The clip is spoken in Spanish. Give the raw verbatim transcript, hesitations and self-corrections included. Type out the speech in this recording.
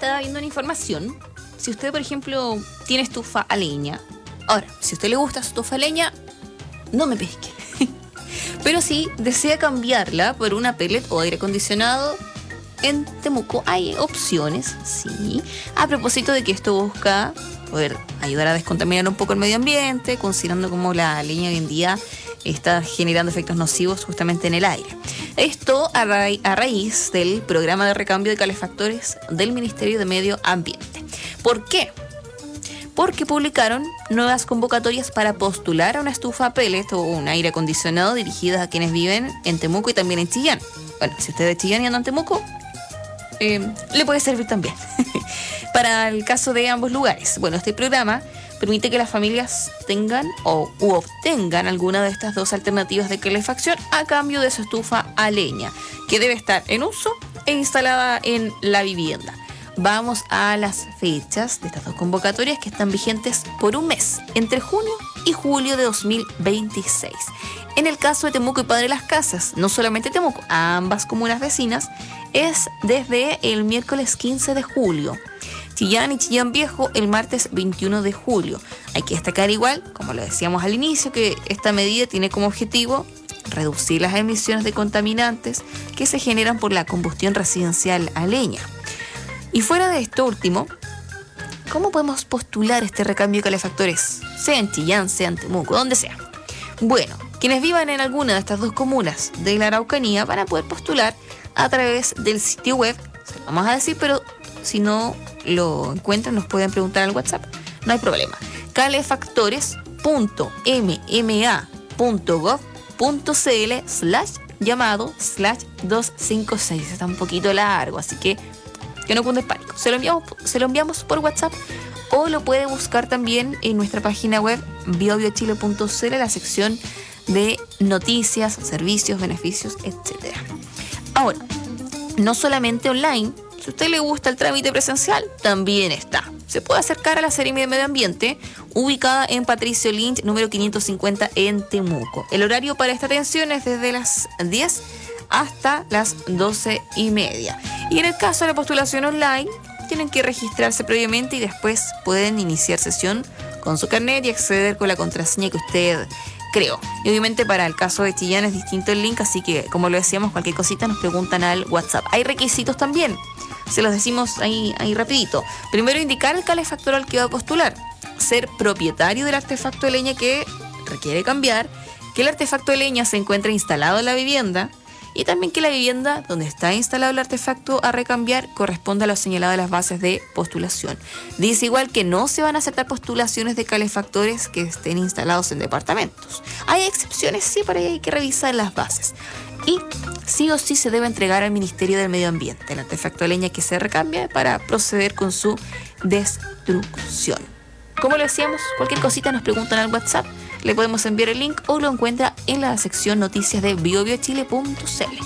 estaba viendo una información. Si usted, por ejemplo, tiene estufa a leña, ahora, si a usted le gusta su estufa a leña, no me pesque. Pero si desea cambiarla por una pellet o aire acondicionado, en Temuco hay opciones, sí. A propósito de que esto busca poder ayudar a descontaminar un poco el medio ambiente, considerando cómo la leña hoy en día está generando efectos nocivos justamente en el aire. Esto a, ra- a raíz del programa de recambio de calefactores del Ministerio de Medio Ambiente. ¿Por qué? Porque publicaron nuevas convocatorias para postular a una estufa pellet o un aire acondicionado dirigidas a quienes viven en Temuco y también en Chillán. Bueno, si usted es de Chillán y anda en Temuco, eh, le puede servir también. Para el caso de ambos lugares. Bueno, este programa permite que las familias tengan o u obtengan alguna de estas dos alternativas de calefacción a cambio de su estufa a leña, que debe estar en uso e instalada en la vivienda. Vamos a las fechas de estas dos convocatorias que están vigentes por un mes, entre junio y julio de dos mil veintiséis. En el caso de Temuco y Padre Las Casas, no solamente Temuco, ambas comunas vecinas, es desde el miércoles quince de julio. Chillán y Chillán Viejo el martes veintiuno de julio. Hay que destacar igual, como lo decíamos al inicio, que esta medida tiene como objetivo reducir las emisiones de contaminantes que se generan por la combustión residencial a leña. Y fuera de esto último, ¿cómo podemos postular este recambio de calefactores? Sea en Chillán, sea en Temuco, donde sea. Bueno, quienes vivan en alguna de estas dos comunas de la Araucanía van a poder postular a través del sitio web, se lo vamos a decir, pero si no lo encuentran nos pueden preguntar al WhatsApp, no hay problema. calefactores punto m m a punto gov punto c l slash llamado slash doscientos cincuenta y seis. Está un poquito largo, así que que no cunde el pánico. Se lo enviamos, se lo enviamos por WhatsApp o lo puede buscar también en nuestra página web biobiochile punto c l, la sección de noticias, servicios, beneficios, etcétera. Ahora, no solamente online, si a usted le gusta el trámite presencial, también está. Se puede acercar a la Seremi de Medio Ambiente, ubicada en Patricio Lynch, número quinientos cincuenta en Temuco. El horario para esta atención es desde las diez hasta las doce y media. Y en el caso de la postulación online, tienen que registrarse previamente y después pueden iniciar sesión con su carnet y acceder con la contraseña que usted creó. Y obviamente para el caso de Chillán es distinto el link, así que como lo decíamos, cualquier cosita nos preguntan al WhatsApp. Hay requisitos también, se los decimos ahí, ahí rapidito. Primero, indicar el calefactor al que va a postular, ser propietario del artefacto de leña que requiere cambiar, que el artefacto de leña se encuentre instalado en la vivienda y también que la vivienda donde está instalado el artefacto a recambiar corresponda a lo señalado en las bases de postulación. Dice igual que no se van a aceptar postulaciones de calefactores que estén instalados en departamentos. Hay excepciones, sí, pero ahí hay que revisar las bases. Y sí o sí se debe entregar al Ministerio del Medio Ambiente el artefacto de leña que se recambia para proceder con su destrucción. Como lo decíamos, cualquier cosita nos preguntan al WhatsApp, le podemos enviar el link o lo encuentra en la sección noticias de biobiochile punto c l.